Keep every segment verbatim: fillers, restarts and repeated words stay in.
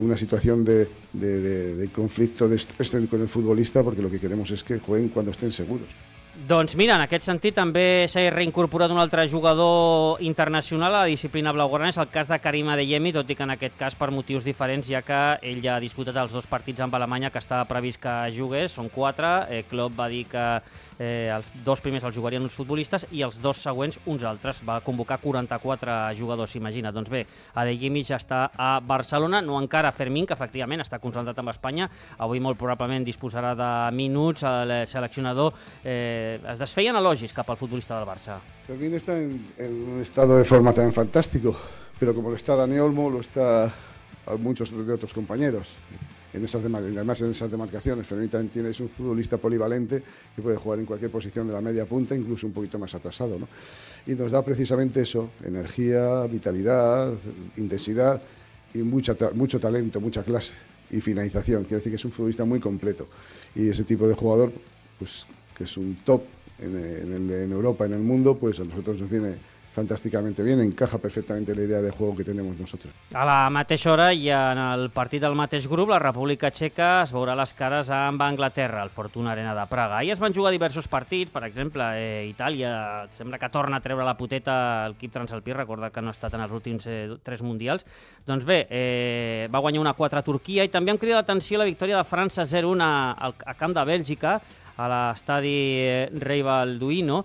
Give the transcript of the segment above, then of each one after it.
una situación de, de, de, de conflicto de estrés con el futbolista, porque lo que queremos es que jueguen cuando estén seguros. Doncs mira, en aquest sentit també s'ha reincorporat un altre jugador internacional a la disciplina blaugrana, és el cas de Karim Adeyemi, tot i que en aquest cas per motius diferents, ja que ell ja ha disputat els dos partits amb Alemanya que estava previst que jugués, són quatre. Eh, Klopp va dir que eh, els dos primers els jugarien uns futbolistes i els dos següents uns altres. Va convocar quaranta-quatre jugadors, imagina. Doncs bé, Adeyemi ja està a Barcelona, no encara Fermín, que efectivament està concentrat amb Espanya. Avui molt probablement disposarà de minuts. El seleccionador eh, es desfeien elogis cap al futbolista del Barça. Fermín está en, en un estado de forma también fantástico, pero como lo está Dani Olmo, lo está a muchos de otros compañeros. En esas además en esas demarcaciones, Fermín también tiene, es un futbolista polivalente que puede jugar en cualquier posición de la media punta, incluso un poquito más atrasado, ¿no? Y nos da precisamente eso, energía, vitalidad, intensidad y mucha, mucho talento, mucha clase y finalización. Quiere decir que es un futbolista muy completo y ese tipo de jugador, pues que es un top en, en, en Europa, en el mundo, pues a nosotros nos viene fantàsticament bien, encaja perfectament la idea de juego que tenemos nosotros. A la mateixa hora i en el partit del mateix grup, la República Txeca es veurà les cares amb Anglaterra, al Fortuna Arena de Praga. Ahir es van jugar diversos partits, per exemple, eh, Itàlia sembla que torna a treure la poteta al equip transalpí, recorda que no ha estat en els últims eh, tres mundials. Doncs bé, eh, va guanyar una quatre a Turquia i també em crida l'atenció la victòria de França zero a un a, a camp de Bèlgica, a l'estadi Rei Balduino.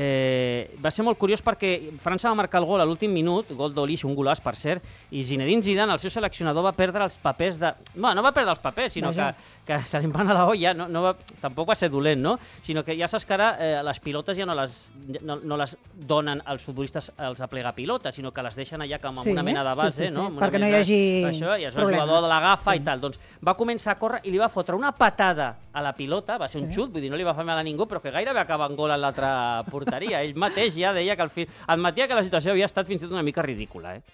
Eh, va ser molt curiós perquè França va marcar el gol a l'últim minut, gol d'Olis, un golàs per cert, i Zinedine Zidane, el seu seleccionador, va perdre els papers de... Bueno, no va perdre els papers, sinó que, que se li van a la olla, no, no va... tampoc va ser dolent, no? Sinó que ja saps que ara eh, les pilotes ja no les, no, no les donen als futbolistes els aplegapilotes, sinó que les deixen allà com amb sí, una mena de base, sí, sí, sí. no? Amb Perquè una no hi hagi de... Això, i és el problemes. jugador de l'agafa Sí. i tal. Doncs va començar a córrer i li va fotre una patada a la pilota, va ser un Sí. xut, vull dir, no li va fer mal a ningú, però que gairebé acaba en gol en l'altra porteria. Ell mateix ja deia que al fi... admetia que la situació havia estat fins i tot una mica ridícula. ¿eh?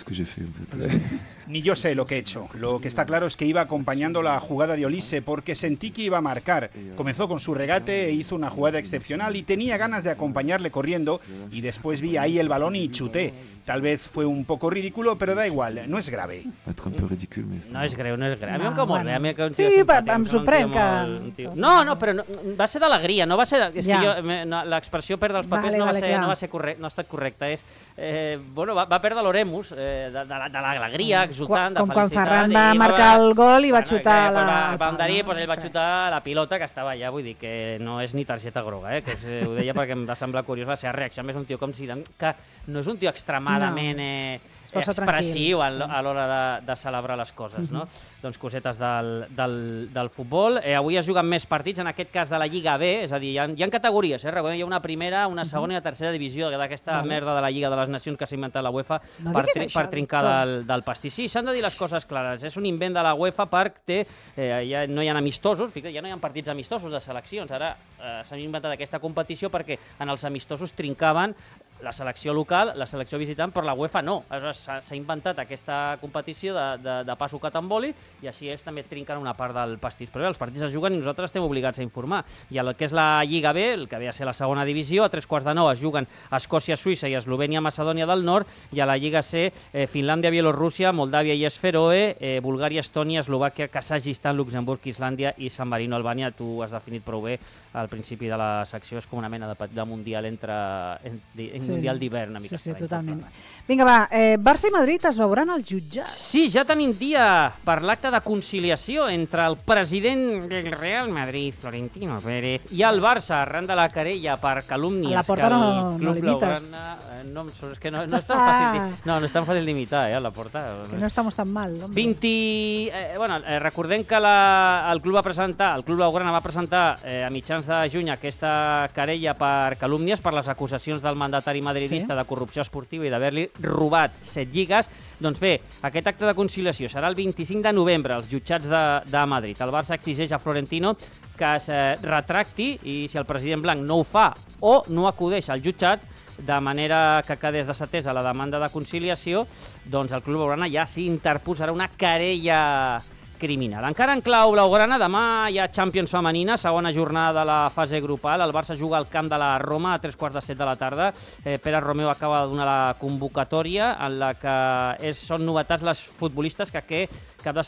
Ni yo sé lo que he hecho. Lo que está claro es que iba acompañando la jugada de Olise porque sentí que iba a marcar. Comenzó con su regate e hizo una jugada excepcional y tenía ganas de acompañarle corriendo y después vi ahí el balón y chuté. Tal vez fue un poco ridículo, pero da igual, no es grave. No és greu, no és greu. A mi em No, cau molt bueno. bé. A mi que un Sí, tio simpàtic, em em sembla un sorprèn tio que- molt- un tio- No, no, però no, va ser d'alegria, no va ser... De... És Ja. que jo, me- no, l'expressió perdre els papers Vale, no, va vale, ser, clar. no va ser correcte, no ha estat correcta. És, eh, bueno, va, va perdre l'Oremus eh, de, de, la- de l'alegria, exultant, de Com quan felicitat. Ferran i va marcar el gol i va xutar i que, la- pues, va, el va pal, endarir, no? pues, ell va Sí. xutar la pilota que estava allà, vull dir que no és ni targeta groga, eh, que és, eh, ho deia perquè em va semblar curiós la seva reacció. A més, un tio com Zidane, que no és un tio extremadament... Eh, força expressiu tranquil, a, sí. a l'hora de, de celebrar les coses, no? Doncs cosetes del, del, del futbol. Eh, avui es juguen més partits, en aquest cas de la Lliga B, és a dir, hi ha, hi ha categories, eh? Recordem, hi ha una primera, una segona i una tercera divisió d'aquesta Vale. merda de la Lliga de les Nacions que s'ha inventat la UEFA No per, diguis tri això, per trincar Víctor. del, del pastís. Sí, s'han de dir les coses clares. És un invent de la UEFA perquè eh, ja no hi ha amistosos, fica, ja no hi ha partits amistosos de seleccions. Ara eh, s'han inventat aquesta competició perquè en els amistosos trincaven la selecció local, la selecció visitant, però la UEFA no. Aleshores s'ha inventat aquesta competició de, de, de pa sucat amb oli i així ells també trinquen una part del pastís. Però bé, els partits es juguen i nosaltres estem obligats a informar. I el que és la Lliga B, el que ve a ser la segona divisió, a tres quarts de nou es juguen Escòcia, Suïssa i Eslovènia, Macedònia del Nord, i a la Lliga C, eh, Finlàndia, Bielorússia, Moldàvia i Esferoe, eh, Bulgària, Estònia, Eslovàquia, Kazakhstan, Luxemburg, Islàndia i San Marino, Albània. Tu ho has definit prou bé al principi de la secció, és com una mena de, de mundial entre... En, en Sí. mundial d'hivern, una mica Sí, sí, estrany, totalment. tot plegat. Vinga, va, eh, Barça i Madrid es veuran als jutjats. Sí, ja tenim dia per l'acte de conciliació entre el president del Real Madrid, Florentino Pérez, i el Barça, arran de la querella per calúmnies. A la porta que el no- no Club limites. Blaugrana, eh, no, és que no, no, és tan fàcil, di- no, no és tan fàcil d'imitar, eh, a la porta. Que no estamos tan mal, hombre. vint... Eh, bueno, eh, recordem que la, el club va presentar, el Club Blaugrana va presentar eh, a mitjans de juny aquesta querella per calúmnies per les acusacions del mandatari madridista Sí. de corrupció esportiva i d'haver-li robat set lligues. Doncs bé, aquest acte de conciliació serà el vint-i-cinc de novembre als jutjats de, de Madrid. El Barça exigeix a Florentino que es eh, retracti i si el president blanc no ho fa o no acudeix al jutjat, de manera que quedés desatesa la demanda de conciliació, doncs el Club Blaugrana ja s'hi interposarà una querella criminal. Encara en clau blaugrana, demà hi ha Champions femenina, segona jornada de la fase grupal. El Barça juga al camp de la Roma a tres quarts de set de la tarda. Eh, Pere Romeu acaba de donar la convocatòria en la que és, són novetats les futbolistes que, que cap de